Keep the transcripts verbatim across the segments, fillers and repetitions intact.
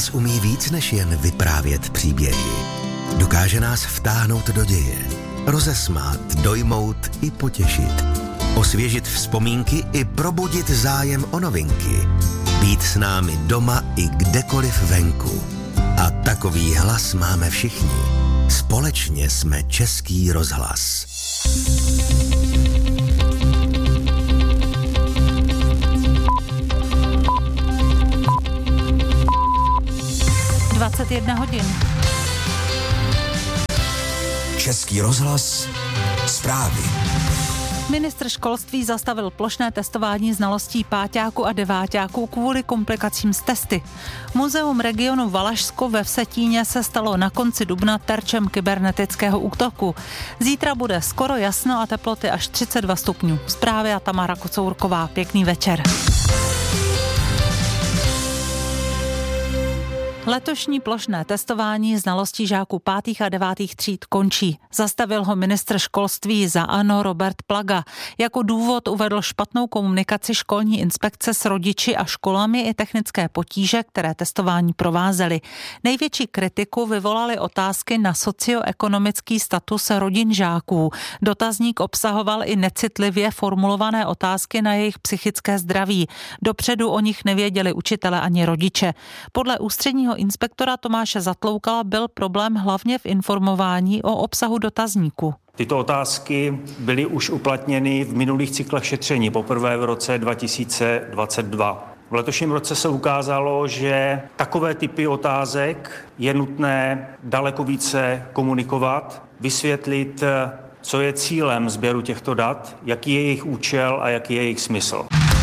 rozhlas umí víc než jen vyprávět příběhy. Dokáže nás vtáhnout do děje, rozesmát, dojmout i potěšit, osvěžit vzpomínky i probudit zájem o novinky, být s námi doma i kdekoliv venku. A takový hlas máme všichni. Společně jsme Český rozhlas. dvacet jedna hodin. Český rozhlas, zprávy. Ministr školství zastavil plošné testování znalostí páťáků a deváťáků kvůli komplikacím s testy. Muzeum regionu Valašsko ve Vsetíně se stalo na konci dubna terčem kybernetického útoku. Zítra bude skoro jasno a teploty až třicet dva stupňů. Zprávy a Tamara Kocourková. Pěkný večer. Letošní plošné testování znalostí žáků pátých a devátých tříd končí. Zastavil ho ministr školství za ANO Robert Plaga. Jako důvod uvedl špatnou komunikaci školní inspekce s rodiči a školami i technické potíže, které testování provázely. Největší kritiku vyvolaly otázky na socioekonomický status rodin žáků. Dotazník obsahoval i necitlivě formulované otázky na jejich psychické zdraví. Dopředu o nich nevěděli učitele ani rodiče. Podle ústředního inspektora Tomáše Zatloukala byl problém hlavně v informování o obsahu dotazníku. Tyto otázky byly už uplatněny v minulých cyklech šetření, poprvé v roce dva tisíce dvacet dva. V letošním roce se ukázalo, že takové typy otázek je nutné daleko více komunikovat, vysvětlit, co je cílem sběru těchto dat, jaký je jejich účel a jaký je jejich smysl.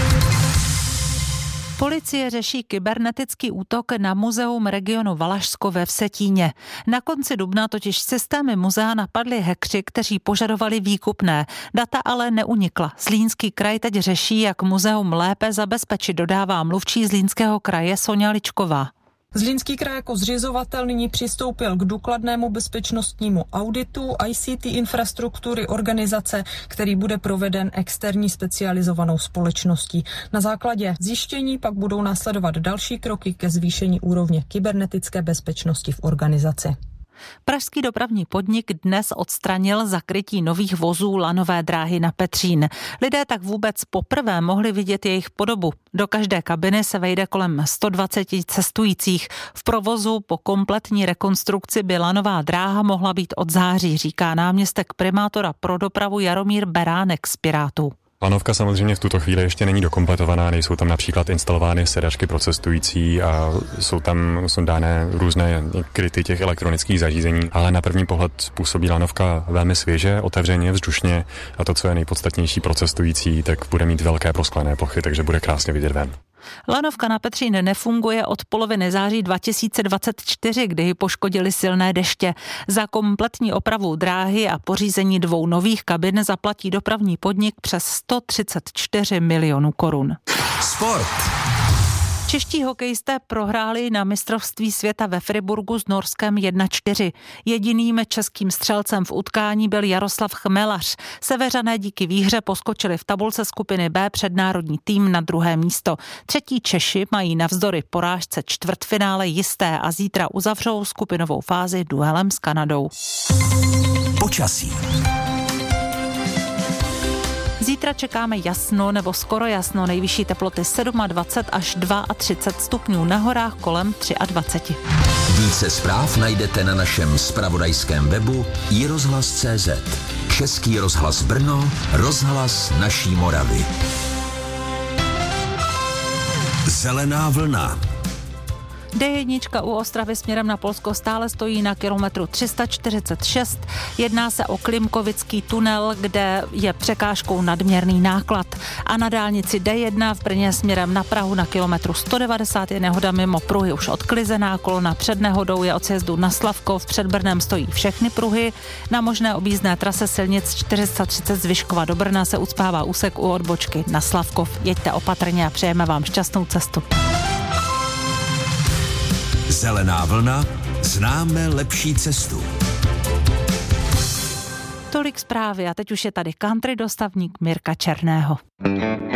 Policie řeší kybernetický útok na muzeum regionu Valašsko ve Vsetíně. Na konci dubna totiž systémy muzea napadli hackři, kteří požadovali výkupné. Data ale neunikla. Zlínský kraj teď řeší, jak muzeum lépe zabezpečit, dodává mluvčí Zlínského kraje Soňa Ličková. Zlínský kraj jako zřizovatel nyní přistoupil k důkladnému bezpečnostnímu auditu í cé té infrastruktury organizace, který bude proveden externí specializovanou společností. Na základě zjištění pak budou následovat další kroky ke zvýšení úrovně kybernetické bezpečnosti v organizaci. Pražský dopravní podnik dnes odstranil zakrytí nových vozů lanové dráhy na Petřín. Lidé tak vůbec poprvé mohli vidět jejich podobu. Do každé kabiny se vejde kolem sto dvacet cestujících. V provozu po kompletní rekonstrukci by lanová dráha mohla být od září, říká náměstek primátora pro dopravu Jaromír Beránek z Pirátů. Lanovka samozřejmě v tuto chvíli ještě není dokompletovaná, nejsou tam například instalovány sedačky pro cestující a jsou tam jsou dány různé kryty těch elektronických zařízení, ale na první pohled působí lanovka velmi svěže, otevřeně, vzdušně a to, co je nejpodstatnější pro cestující, tak bude mít velké prosklené plochy, takže bude krásně vidět ven. Lanovka na Petřín nefunguje od poloviny září dva tisíce dvacet čtyři, kdy ji poškodily silné deště. Za kompletní opravu dráhy a pořízení dvou nových kabin zaplatí dopravní podnik přes sto třicet čtyři milionů korun. Sport. Čeští hokejisté prohráli na mistrovství světa ve Friburgu s Norskem jedna čtyři. Jediným českým střelcem v utkání byl Jaroslav Chmelař. Seveřané díky výhře poskočili v tabulce skupiny B před národní tým na druhé místo. Třetí Češi mají navzdory porážce čtvrtfinále jisté a zítra uzavřou skupinovou fázi duelem s Kanadou. Počasí. Zítra čekáme jasno nebo skoro jasno, nejvyšší teploty dvacet sedm až třicet dva stupňů, na horách kolem dvacet tři. Více zpráv najdete na našem zpravodajském webu i rozhlas tečka cé zet. Český rozhlas Brno, rozhlas naší Moravy. Zelená vlna. dé jedna u Ostravy směrem na Polsko stále stojí na kilometru tři sta čtyřicet šest. Jedná se o Klimkovický tunel, kde je překážkou nadměrný náklad. A na dálnici dé jedna v Brně směrem na Prahu na kilometru sto devadesát je nehoda mimo pruhy už odklizená. Kolona před nehodou je od sjezdu na Slavkov. Před Brnem stojí všechny pruhy. Na možné objízdné trase silnic čtyři sta třicet z Vyškova do Brna se ucpává úsek u odbočky na Slavkov. Jeďte opatrně a přejeme vám šťastnou cestu. Zelená vlna, známe lepší cestu. Tolik zprávy a teď už je tady country dostavník Mirka Černého.